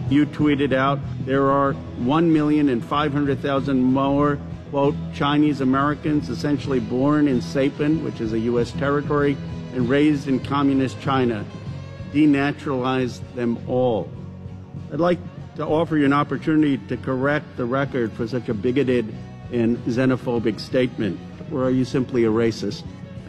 You tweeted out there are 1,500,000 more, quote, Chinese Americans essentially born in Saipan, which is a U.S. territory, and raised in communist China. Denaturalize them all. I'd like to offer you an opportunity to correct the record for such a bigoted and xenophobic statement. Or are you simply a racist?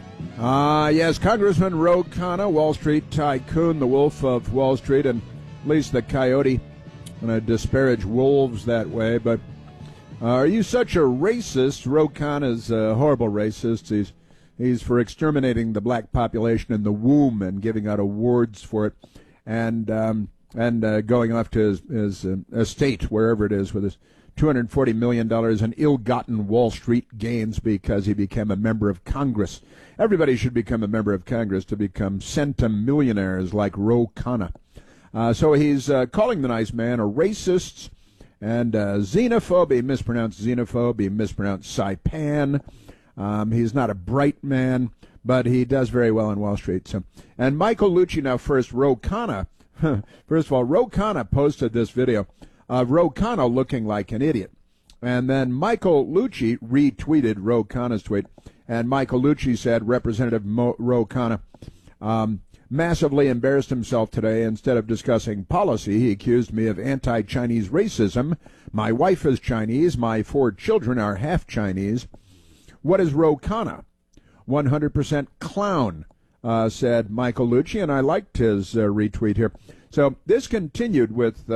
Yes, Congressman Ro Khanna, Wall Street tycoon, the wolf of Wall Street, and at least the coyote. I'm going to disparage wolves that way, but are you such a racist? Ro Khanna is a horrible racist. He's for exterminating the black population in the womb and giving out awards for it, and going off to his estate, wherever it is, with his $240 million in ill-gotten Wall Street gains because he became a member of Congress. Everybody should become a member of Congress to become centimillionaires like Ro Khanna. So he's calling the nice man a racist and xenophobe. He mispronounced xenophobe. He mispronounced Saipan. He's not a bright man, but he does very well on Wall Street. So, and Michael Lucci, now first, Ro Khanna. First of all, Ro Khanna posted this video of Ro Khanna looking like an idiot. And then Michael Lucci retweeted Ro Khanna's tweet. And Michael Lucci said, Representative Ro Khanna massively embarrassed himself today. Instead of discussing policy, he accused me of anti-Chinese racism. My wife is Chinese. My 4 children are half Chinese. What is Ro Khanna? 100% clown, said Michael Lucci, and I liked his retweet here. So this continued with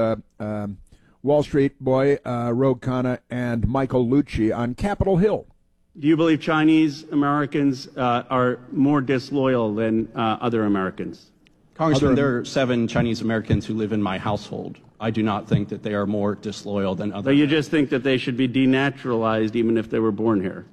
Wall Street boy Ro Khanna and Michael Lucci on Capitol Hill. Do you believe Chinese Americans are more disloyal than other Americans? Congressman, there are 7 Chinese Americans who live in my household. I do not think that they are more disloyal than others. So you just think that they should be denaturalized even if they were born here?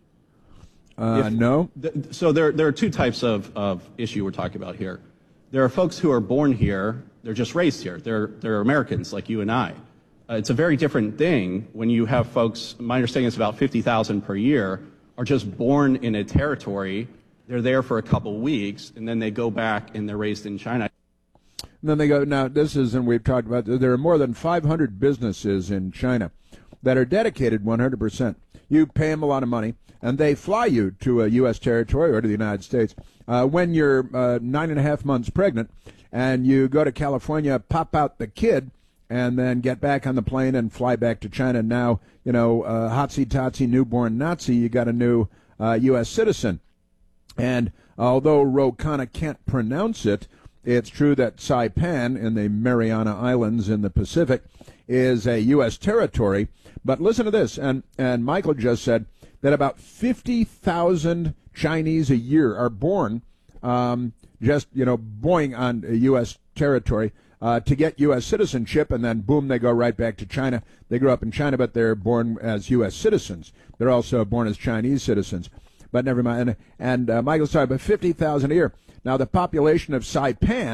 No. So there are 2 types of issue we're talking about here. There are folks who are born here. They're just raised here. They're Americans like you and I. It's a very different thing when you have folks, my understanding is about 50,000 per year, are just born in a territory. They're there for a couple weeks, and then they go back and they're raised in China. And then they go, now this is, and we've talked about, there are more than 500 businesses in China that are dedicated 100%. You pay them a lot of money, and they fly you to a U.S. territory or to the United States. When you're 9.5 months pregnant, and you go to California, pop out the kid, and then get back on the plane and fly back to China. Now, you know, hotsy-totsy newborn Nazi, you got a new U.S. citizen. And although Ro Khanna can't pronounce it, it's true that Saipan in the Mariana Islands in the Pacific is a U.S. territory. But listen to this, and Michael just said that about 50,000 Chinese a year are born just, you know, boing on U.S. territory to get U.S. citizenship, and then, boom, they go right back to China. They grew up in China, but they're born as U.S. citizens. They're also born as Chinese citizens. But never mind. And Michael's talking about 50,000 a year. Now, the population of Saipan